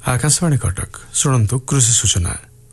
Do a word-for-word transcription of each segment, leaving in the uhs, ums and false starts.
आकाशवाणी कटक शुणु कृषि सूचना।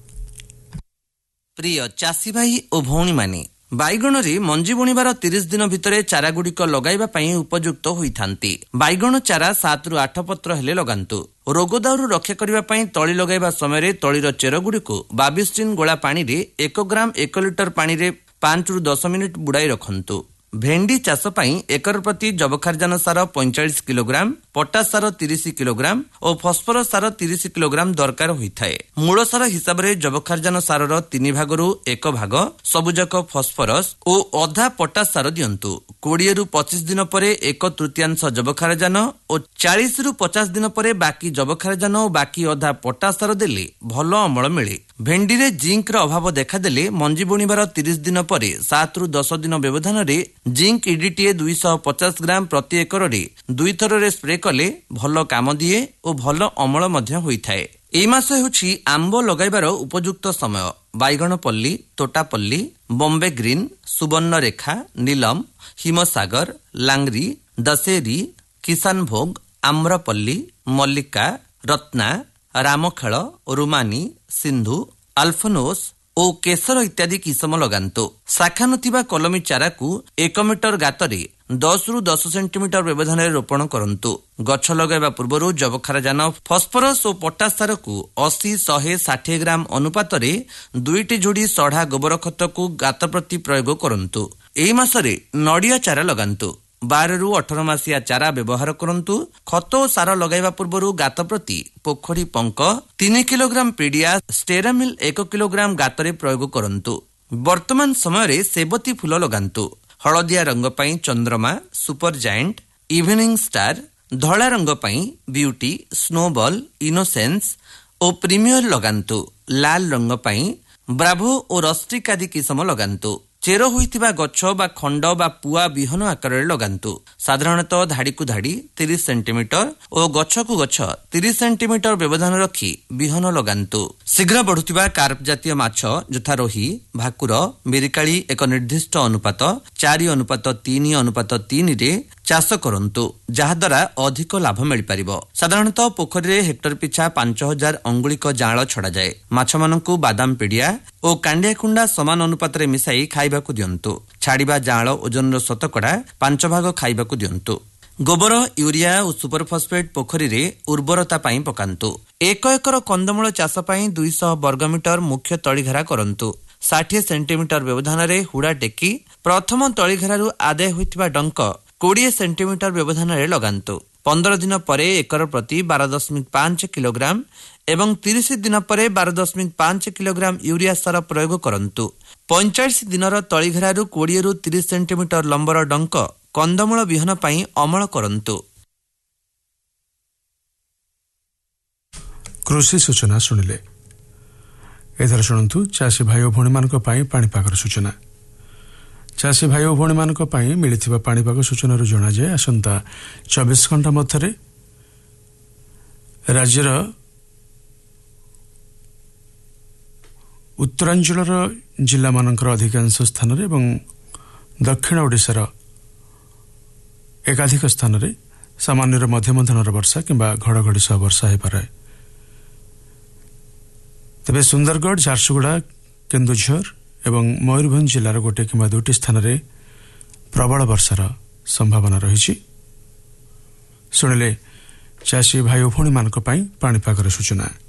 प्रिय चाषी भाई और भौणी माने बैगण रे मंजी बुणिबार तीस दिन भितर चारा गुड़िक लगाइबा पई उपयुक्त होइथांती। बैगण चारा सात रु आठ पत्र हेले लगांतु। रोग दाउरु रक्षा करिबा पई तଳି लगाइबा समय तଳିर चेर गुड़िक बाईस गोला पानी रे एक ग्राम एक लिटर पानी रे पांच रु दस मिनिट बुड़ाई रखंतु। भेंडी चाष पई एकर प्रति जबखारजान सार पैंतालीस किलोग्राम, पटास सार तीस किलोग्राम और फस्फरस सार तीस किलोग्राम दरकार होइथाए। मूल सार हिसाब रे जबखारजान सारर तीन भागरु एक भाग सबुजक फस्फरस और अधा पटास सार दियंतु। बीस रु पच्चीस दिन परे एक तृतीयांश जबखारजान और चालीस रु पचास दिन परे बाकी जबखारजान और बाकी अधा पटास सार देले भल अमल मिले। भेंडी रे जिंक र अभाव देखादेले मंजी बुणिबार तीस दिन परे सात रु दस दिन व्यवधान रे जिंक इडीटीए दुई सौ पचास ग्राम प्रति एकर रे दुई थर रे स्प्रे कले भल काम दिए और भल अमल मध्य होइथाए। एई मास हेउछि आंब लगाइबार उपयुक्त समय। बैगणपल्ली, तोटापल्ली, बॉम्बे ग्रीन, सुवर्णरेखा, नीलम, हिमसागर, लांगरी, दशेरी, किसान भोग, आम्रपल्ली, मल्लिका, रत्ना, रामखेल, रुमानी, सिंधु, अल्फनोस और केसर इत्यादि किसम लगांतु। शाखा नथिबा कलमी चारा को एक मीटर गातरे दस रु दस सेंटीमीटर व्यवधान रोपण करंतु। गछ लगाइबा पूर्वरु जबखारजान, फस्फरस और पटास सार को अस्सी सौ साठ ग्राम अनुपात रे दुईटी जोड़ी सढ़ा गोबर खत को गात प्रति प्रयोग करंतु। एई मासरे नड़िया चारा लगांतु। बारह रु अठारह मासिया चारा व्यवहार करंतु। खत और सार लगाइबा पूर्वरु गात प्रति पोखरी पंक तीन किलोग्राम पीडिया स्टेरामिल एक किलोग्राम गातरे प्रयोग करंतु। वर्तमान समय रे सेबती फूल लगांतु। हलदिया रंग पई चंद्रमा, सुपर जायंट, इवनिंग स्टार, धला रंग पई ब्यूटी, स्नोबॉल, इनोसेंस और प्रीमियर लगांतु। लाल रंग पई ब्राभो और रस्टिक आदि किसम लगांतु। चेर होइतिबा गछ बा खंड बा पुआ बिहन आकार लगांतु। साधारणतः धाड़ी को धाड़ी तीस सेंटीमीटर और गछ को गछ तीस सेंटीमीटर व्यवधान रखी बिहन लगांतु। शीघ्र बढ़ुतिबा कार्प जातीय माछ यथा रोही, भाकुर, मिरिकाली एक निर्दिष्ट अनुपात चार अनुपात तीन अनुपात तीन रे चाष करंतु, जहाद्वारा अधिक लाभ मिल पारिबो। साधारणतः पोखरी रे हेक्टर पिछा पांच हजार अंगुलिक जाल छड़ा जाए। माछ मानकु बादाम पीडिया और कांडिया कुंडा समान अनुपात रे मिसाई खाइबाकु दियंतु। छाड़िबा जाल ओजन शतकड़ा पांच भाग खाइबाकु दियंतु। गोबर, यूरिया और सुपर फॉस्फेट पोखरी रे उर्वरता पाई पकांतु। एक एकर कंदमूल चाष पाई दुई सौ वर्गमीटर मुख्य तळीघेरा करंतु। साठ सेंटीमीटर व्यवधान रे हुड़ा टेकी प्रथम तळीघेरारु आदाय होइतिबा डंक बीस सेंटीमीटर व्यवधान रे लगांतु। पंद्रह दिन परे एकर प्रति बारह दशमिक पांच किलोग्राम एवं तीस दिन परे बारह दशमिक पांच किलोग्राम यूरिया सार प्रयोग करंतु। पैंतालीस दिनर तळीघेरारु बीस रु तीस सेंटीमीटर लंबर डंक कंदमूल बिहन पाई अमल करंतु। कृषि सूचना सुनिले। एथर शुणु चाषी भाई और भौणी मानक पाई पाणीपागर सूचना। चाषी भाई और भौणी मानक पाई मिलिथिबा पाणीपाग सूचना जना जाए आसंता चौबीस घंटा मध्य राज्यर उत्तरांचल जिला मानकर अधिकांश स्थान रे एवं दक्षिण ओडिशार एकाधिक स्थान रे सामान्य मध्यम धरणार वर्षा किंबा घड़घड़ी सह वर्षा हो पारे। तेबे सुंदरगढ़, झारसुगुड़ा, केन्दुझर एवं मयूरभंज जिलार गोटे किंबा दुईटी स्थान रे प्रबल वर्षार संभावना रही। शुणिले चाषी भाई और भौणी मानक पाई पाणीपागर सूचना।